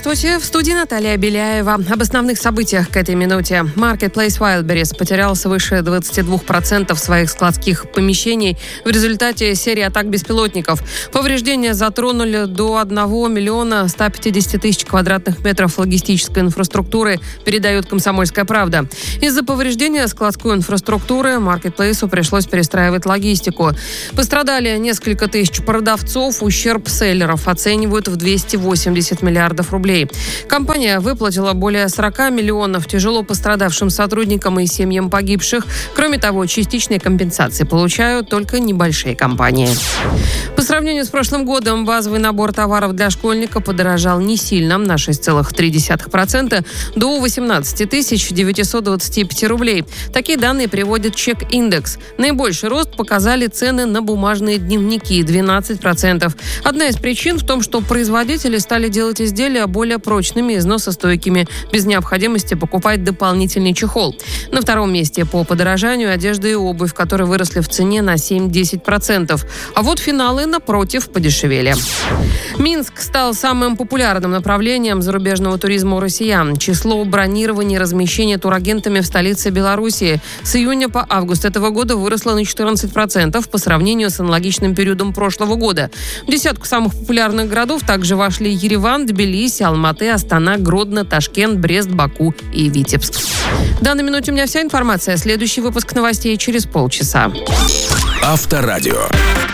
Здравствуйте, в студии Наталья Беляева. Об основных событиях к этой минуте. Marketplace Wildberries потерял свыше 22% своих складских помещений в результате серии атак беспилотников. Повреждения затронули до 1 миллиона 150 тысяч квадратных метров логистической инфраструктуры, передает «Комсомольская правда». Из-за повреждения складской инфраструктуры Marketplace'у пришлось перестраивать логистику. Пострадали несколько тысяч продавцов, ущерб селлеров оценивают в 280 миллиардов рублей. Компания выплатила более 40 миллионов тяжело пострадавшим сотрудникам и семьям погибших. Кроме того, частичные компенсации получают только небольшие компании. По сравнению с прошлым годом базовый набор товаров для школьника подорожал не сильно, на 6,3%, до 18 925 рублей. Такие данные приводит Чек-индекс. Наибольший рост показали цены на бумажные дневники – 12%. Одна из причин в том, что производители стали делать изделия более прочными, износостойкими, без необходимости покупать дополнительный чехол. На втором месте по подорожанию одежда и обувь, которые выросли в цене на 7-10%. А вот финалы, напротив, подешевели. Минск стал самым популярным направлением зарубежного туризма у россиян. Число бронирований и размещения турагентами в столице Белоруссии с июня по август этого года выросло на 14% по сравнению с аналогичным периодом прошлого года. В десятку самых популярных городов также вошли Ереван, Тбилиси, Алматы, Астана, Гродно, Ташкент, Брест, Баку и Витебск. В данной минуте у меня вся информация. Следующий выпуск новостей через полчаса. Авторадио.